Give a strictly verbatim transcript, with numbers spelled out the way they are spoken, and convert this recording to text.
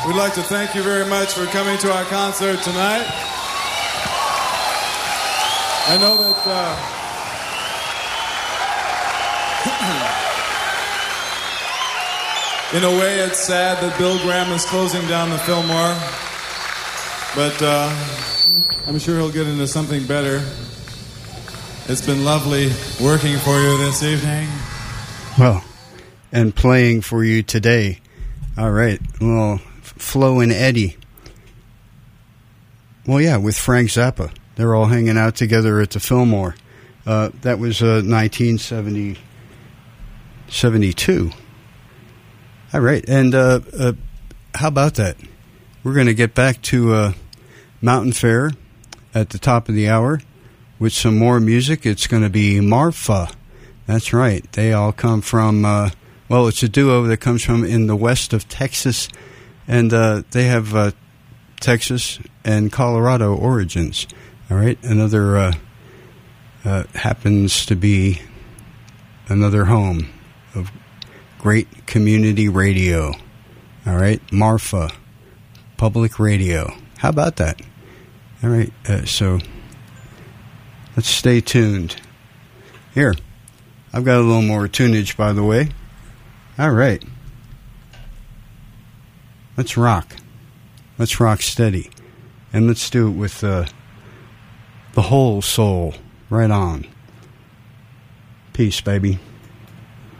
we'd like to thank you very much for coming to our concert tonight. I know that uh, in a way it's sad that Bill Graham is closing down the Fillmore, but uh, I'm sure he'll get into something better. It's been lovely working for you this evening. Well, and playing for you today. All right, well, Flo and Eddie. Well, yeah, with Frank Zappa. They're all hanging out together at the Fillmore. Uh, that was uh, nineteen seventy-two. All right, and uh, uh, how about that? We're going to get back to uh, Mountain Fair at the top of the hour with some more music. It's going to be Marfa. That's right. They all come from, uh, well, it's a duo that comes from in the west of Texas, and uh, they have uh, Texas and Colorado origins. All right, another uh, uh, happens to be another home of great community radio. All right, Marfa, public radio. How about that? All right, uh, so let's stay tuned. Here, I've got a little more tunage, by the way. All right, let's rock. Let's rock steady, and let's do it with Uh, the whole soul. Right on. Peace, baby.